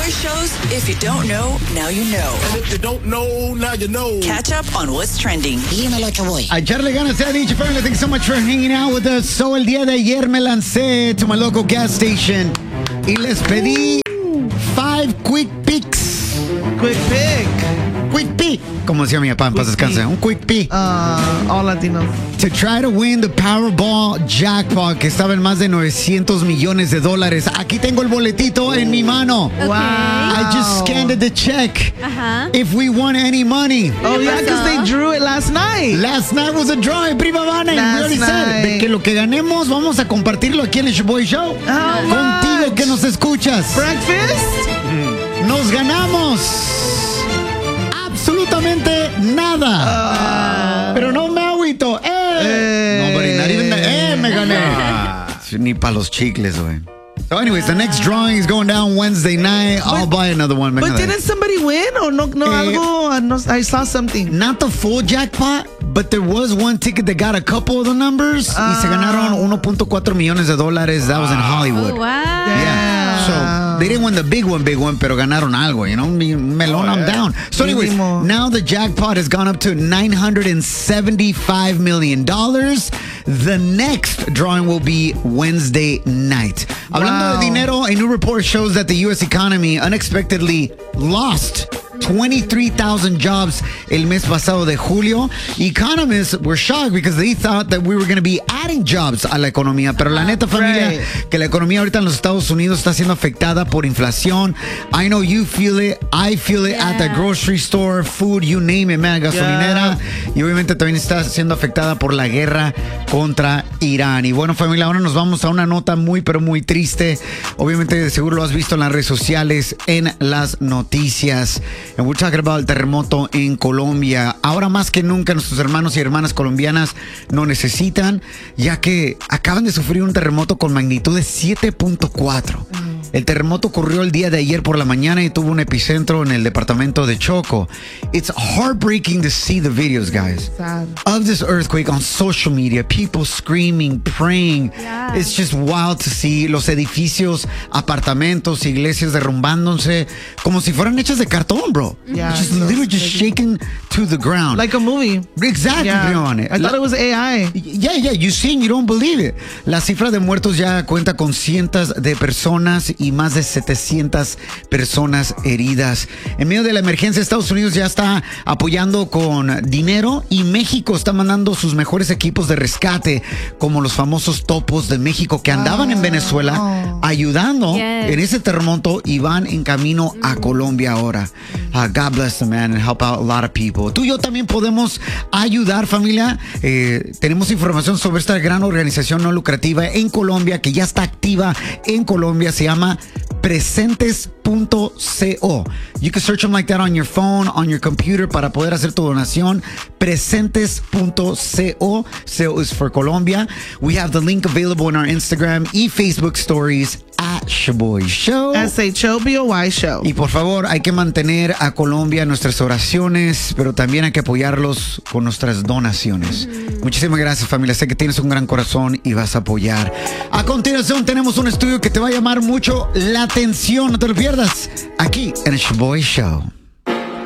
Shoboy shows, if you don't know, now you know. And if you don't know, now you know. Catch up on what's trending. Dímelo, Shoboy. A echarle ganas, se ha dicho, family. Thank you so much for hanging out with us. So, el día de ayer me lancé to my local gas station y les pedí 5 quick picks. Quick pick. Quick pick. Como decía mi papá, en paz descanse. Un quick pick. All Latinos. To try to win the Powerball jackpot, que estaba en más de $900 millones. Aquí tengo el boletito en mi mano. Wow. I just scanned the check. If we won any money. Oh, yeah, because they drew it last night. Last night was a drawing, prima Vana. And we Last already said de que lo que ganemos vamos a compartirlo aquí en el Shoboy Show. Contigo que nos escuchas. Breakfast? Nos ganamos absolutamente nada. Pero no me agüito. Nobody, not even the, me gané. Ni para los chicles, güey. So anyways, the next drawing is going down Wednesday night. I'll buy another one. But didn't somebody win? Or no algo? No, I saw something. Not the full jackpot, but there was one ticket that got a couple of the numbers. Y se ganaron $1.4 millones. That was in Hollywood. Oh, wow. Yeah. So they didn't win the big one, pero ganaron algo, you know? Melon, I'm down. So anyways, now the jackpot has gone up to $975 million. The next drawing will be Wednesday night. Hablando de dinero, a new report shows that the U.S. economy unexpectedly lost 23,000 jobs el mes pasado de julio. Economists were shocked because they thought that we were going to be adding jobs a la economía. Pero la neta, familia, que la economía ahorita en los Estados Unidos está siendo afectada por inflación. I know you feel it. I feel it at the grocery store, food, you name it, man, gasolinera. Y obviamente también está siendo afectada por la guerra contra Irán. Y bueno, familia, ahora nos vamos a una nota muy, pero muy triste. Obviamente, de seguro lo has visto en las redes sociales, en las noticias. And we're talking about el terremoto en Colombia. Ahora más que nunca nuestros hermanos y hermanas colombianas nos necesitan, ya que acaban de sufrir un terremoto con magnitud de 7.4. El terremoto ocurrió el día de ayer por la mañana y tuvo un epicentro en el departamento de Choco. It's heartbreaking to see the videos, guys, of this earthquake on social media. People screaming, praying. Yeah. It's just wild to see los edificios, apartamentos, iglesias derrumbándose como si fueran hechas de cartón, bro. Yeah, Just literally just shaken to the ground. Like a movie. Exactly, Brianna. I thought it was AI. Yeah, you see and you don't believe it. La cifra de muertos ya cuenta con cientos de personas y más de 700 personas heridas. En medio de la emergencia, Estados Unidos ya está apoyando con dinero y México está mandando sus mejores equipos de rescate, como los famosos topos de México que andaban en Venezuela ayudando en ese terremoto y van en camino a Colombia ahora. God bless them, man, and help out a lot of people. Tú y yo también podemos ayudar, familia. Tenemos información sobre esta gran organización no lucrativa en Colombia que ya está activa en Colombia. Se llama Presentes.co. You can search them like that on your phone, on your computer, para poder hacer tu donación. Presentes.co. CO is for Colombia. We have the link available in our Instagram y Facebook stories at Shoboy Show. SHOBOY Show. Y por favor, hay que mantener a Colombia en nuestras oraciones, pero también hay que apoyarlos con nuestras donaciones. Muchísimas gracias, familia. Sé que tienes un gran corazón y vas a apoyar. A continuación, tenemos un estudio que te va a llamar mucho la atención. No te lo pierdas aquí en el Shoboy Show.